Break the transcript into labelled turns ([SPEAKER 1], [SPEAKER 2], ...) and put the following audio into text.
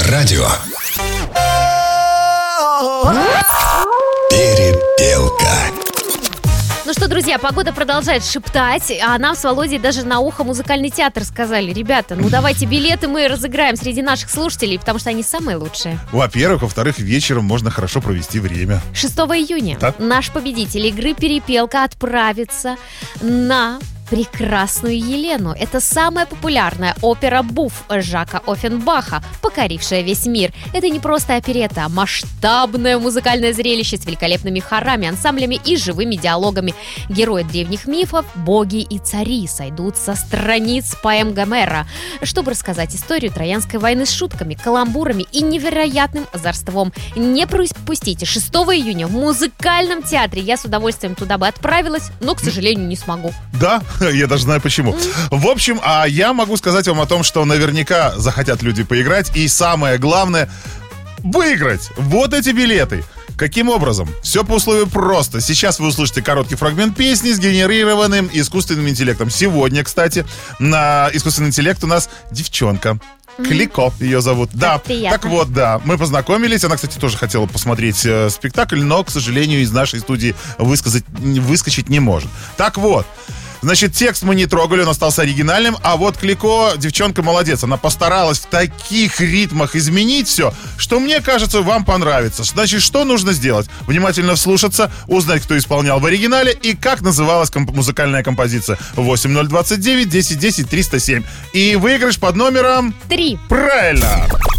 [SPEAKER 1] Радио. Перепелка.
[SPEAKER 2] Ну что, друзья, погода продолжает шептать, а нам с Володей даже на ухо музыкальный театр сказали: ребята, ну давайте билеты мы разыграем среди наших слушателей, потому что они самые лучшие.
[SPEAKER 3] Во-первых, во-вторых, вечером можно хорошо провести время.
[SPEAKER 2] 6 июня наш победитель игры «Перепелка» отправится на прекрасную Елену. Это самая популярная опера «Буф» Жака Оффенбаха, покорившая весь мир. Это не просто оперетта, а масштабное музыкальное зрелище с великолепными хорами, ансамблями и живыми диалогами. Герои древних мифов, боги и цари сойдут со страниц поэм Гомера, чтобы рассказать историю Троянской войны с шутками, каламбурами и невероятным озорством. Не пропустите 6 июня в музыкальном театре. Я с удовольствием туда бы отправилась, но, к сожалению, не смогу.
[SPEAKER 3] Да, я даже знаю почему. В общем, я могу сказать вам о том, что наверняка захотят люди поиграть. И самое главное — выиграть вот эти билеты. Каким образом? Все по условию просто. Сейчас вы услышите короткий фрагмент песни, сгенерированным искусственным интеллектом. Сегодня, кстати, на искусственный интеллект у нас девчонка. Клико ее зовут. Да,
[SPEAKER 2] приятно.
[SPEAKER 3] Так вот, да, мы познакомились. Она, кстати, тоже хотела посмотреть спектакль, но, к сожалению, из нашей студии выскочить не может. Так вот, значит, текст мы не трогали, он остался оригинальным. А вот Клико, девчонка молодец. Она постаралась в таких ритмах изменить все, что, мне кажется, вам понравится. Значит, что нужно сделать? Внимательно вслушаться, узнать, кто исполнял в оригинале и как называлась музыкальная композиция. 8029 10 10 307. И выигрыш под номером
[SPEAKER 2] 3.
[SPEAKER 3] Правильно!